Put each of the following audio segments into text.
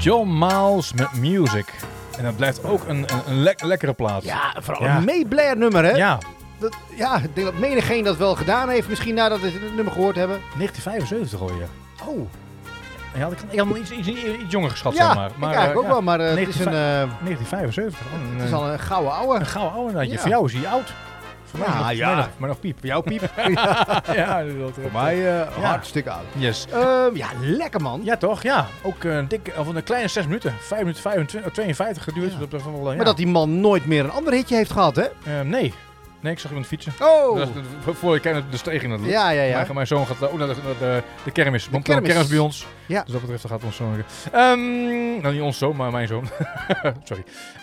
John Miles met Music. En dat blijft ook een lekkere plaat. Ja, vooral een meeblair nummer, hè? Ja. Ik denk dat menigeen dat wel gedaan heeft. Misschien nadat we het nummer gehoord hebben. 1975 hoor je. Oh. Ja, ik had hem iets jonger geschat, ja, zeg maar. Ik eigenlijk ook wel, maar het is een... 1975. Het is al een gouden ouwe. Een gouden ouwe. Voor jou is hij oud. Voor mij maar nog piep. Voor jou piep. Ja, voor mij hartstikke oud. Yes. Lekker man. Ja toch, ja. Ook een kleine 6 minuten. 5 minuten 25, 52 geduurd. Ja. Dat wel, maar dat die man nooit meer een ander hitje heeft gehad, hè? Nee. Nee, ik zag iemand fietsen. Oh! Voor je kijkt naar de steeg in dat Ja. Mijn zoon gaat ook naar de kermis. De kermis bij ons. Ja. Dus dat betreft gaat ons zoon. Nou, niet ons zoon, maar mijn zoon. Sorry.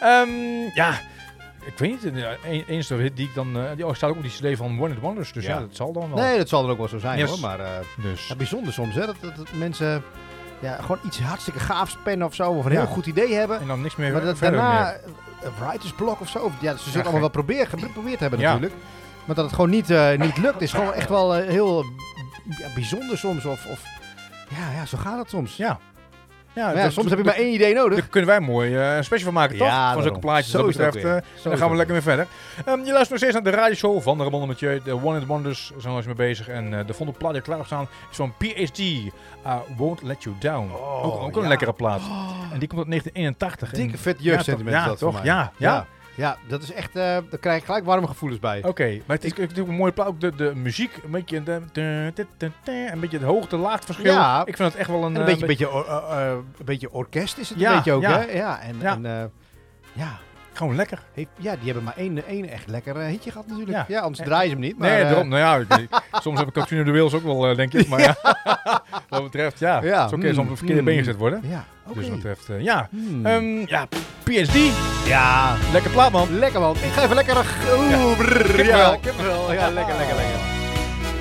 Ik weet niet. De enige hit die ik dan... die staat ook op die CD van One Hit Wonders. Dus ja, dat zal dan wel. Nee, dat zal er ook wel zo zijn hoor. Maar dus. bijzonder soms hè. Dat mensen gewoon iets hartstikke gaafs pennen of zo. Of een heel goed idee hebben. En dan niks meer. Maar dat daarna een writer's block of zo. Ja, ze zullen allemaal wel geprobeerd hebben natuurlijk. Maar dat het gewoon niet lukt is gewoon echt wel heel bijzonder soms. Of zo gaat het soms. Ja, soms heb je maar één idee nodig. Daar kunnen wij mooi een special van maken, toch? Ja, van zulke plaatjes. Dat betreft. Dan gaan we lekker weer verder. Je luistert nog steeds naar de radioshow van de Ramon Mathieu. De One Hit Wonders zijn we eens mee bezig. En de volgende plaat die klaar staan is van PhD. Won't Let You Down. Ook een lekkere plaat. En die komt uit 1981. Dikke vet jeugdsentiment is dat toch? voor mij. Ja. Ja, dat is echt, daar krijg ik gelijk warme gevoelens bij. Oké, maar het is natuurlijk een mooie plaat. Ook de muziek, een beetje het hoogte-laagte-verschil. Ja, ik vind het echt wel een... Een beetje orkest is het een beetje ook, hè? Ja, gewoon lekker. Die hebben maar één echt lekker hitje gehad natuurlijk. Ja, anders draaien ze hem niet. Maar, nee, daarom. Soms heb ik Captain of the Wheels ook wel, denk ik. Maar wat betreft, zo kun je soms op een verkeerde been gezet worden. Ja, oké. Dus wat betreft, PhD. Ja. Lekker plaat, man. Lekker, man. Ik ga even lekker... Kippenvel. Ja, lekker.